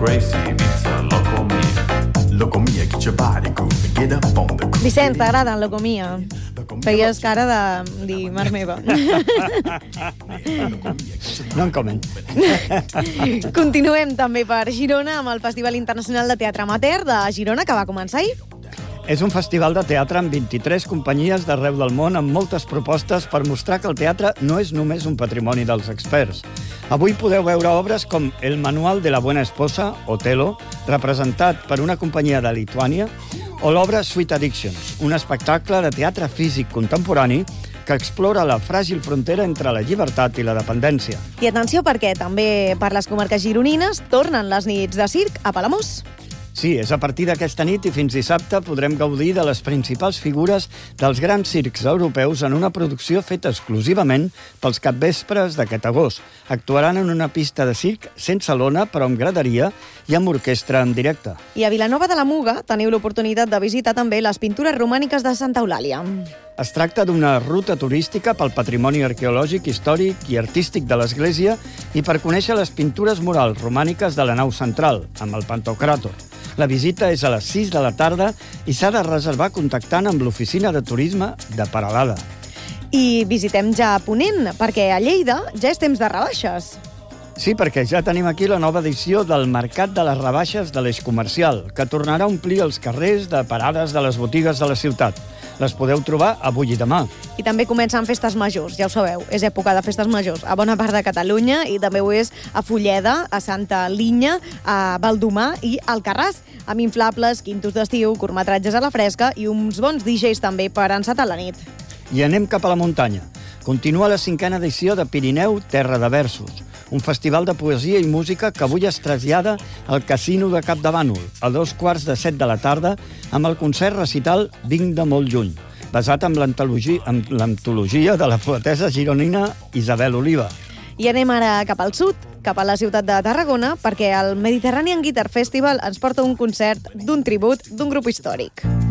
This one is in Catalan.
Vicent, t'agrada Locomia? Feies cara de dir, mare meva. No en comen. Continuem també per Girona amb el Festival Internacional de Teatre Amateur de Girona, que va començar ahir. És un festival de teatre amb 23 companyies d'arreu del món amb moltes propostes per mostrar que el teatre no és només un patrimoni dels experts. Avui podeu veure obres com El manual de la buena esposa, Otelo, representat per una companyia de Lituània, o l'obra Sweet Addictions, un espectacle de teatre físic contemporani que explora la fràgil frontera entre la llibertat i la dependència. I atenció perquè també per les comarques gironines tornen les nits de circ a Palamós. Sí, és a partir d'aquesta nit i fins dissabte podrem gaudir de les principals figures dels grans circs europeus en una producció feta exclusivament pels capvespres d'aquest agost. Actuaran en una pista de circ sense lona, però amb graderia i amb orquestra en directe. I a Vilanova de la Muga teniu l'oportunitat de visitar també les pintures romàniques de Santa Eulàlia. Es tracta d'una ruta turística pel patrimoni arqueològic, històric i artístic de l'església i per conèixer les pintures murals romàniques de la nau central, amb el Pantocràtor. La visita és a les 6 de la tarda i s'ha de reservar contactant amb l'oficina de turisme de Peralada. I visitem ja Ponent, perquè a Lleida ja és temps de rebaixes. Sí, perquè ja tenim aquí la nova edició del Mercat de les Rebaixes de l'Eix Comercial, que tornarà a omplir els carrers de parades de les botigues de la ciutat. Les podeu trobar avui i demà. I també comencen festes majors, ja ho sabeu, és època de festes majors a bona part de Catalunya i també ho és a Fulleda, a Santa Linya, a Baldomà i a Alcarràs, amb inflables, quintos d'estiu, curtmetratges a la fresca i uns bons DJs també per encetar la nit. I anem cap a la muntanya. Continua la 5a edició de Pirineu Terra de Versos, un festival de poesia i música que avui es trasllada al Casino de Capdavànol, a 2:15 de la tarda, amb el concert recital Vinc de molt lluny, basat en l'antologia de la poetessa gironina Isabel Oliva. I anem ara cap al sud, cap a la ciutat de Tarragona, perquè el Mediterranean Guitar Festival ens porta un concert d'un tribut d'un grup històric.